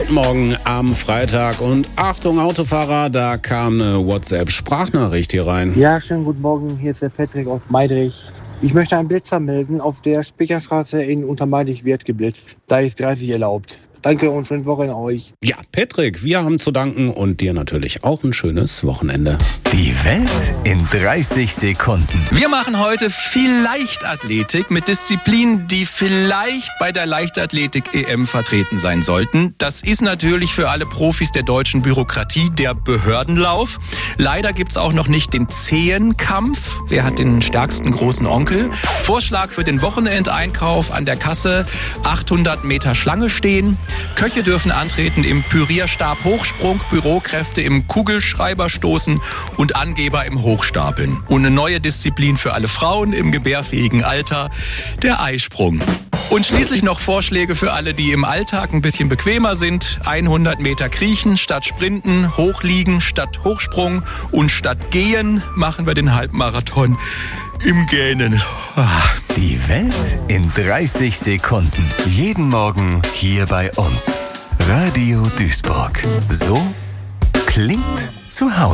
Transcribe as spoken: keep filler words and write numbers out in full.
Morgen am Freitag und Achtung Autofahrer, da kam eine WhatsApp-Sprachnachricht hier rein. Ja, schönen guten Morgen, hier ist der Patrick aus Meidrich. Ich möchte einen Blitzer melden. Auf der Specherstraße in Untermeidrich wird geblitzt. Da ist dreißig erlaubt. Danke und schönes Wochenende euch. Ja, Patrick, wir haben zu danken und dir natürlich auch ein schönes Wochenende. Die Welt in dreißig Sekunden. Wir machen heute viel Leichtathletik mit Disziplinen, die vielleicht bei der Leichtathletik-E M vertreten sein sollten. Das ist natürlich für alle Profis der deutschen Bürokratie der Behördenlauf. Leider gibt's auch noch nicht den Zehenkampf. Wer hat den stärksten großen Onkel? Vorschlag für den Wochenendeinkauf: an der Kasse achthundert Meter Schlange stehen. Köche dürfen antreten im Pürierstab Hochsprung, Bürokräfte im Kugelschreiberstoßen und Angeber im Hochstapeln. Und eine neue Disziplin für alle Frauen im gebärfähigen Alter, der Eisprung. Und schließlich noch Vorschläge für alle, die im Alltag ein bisschen bequemer sind. hundert Meter kriechen statt sprinten, hochliegen statt Hochsprung und statt gehen machen wir den Halbmarathon im Gähnen. Die Welt in dreißig Sekunden. Jeden Morgen hier bei uns. Radio Duisburg. So klingt zu Hause.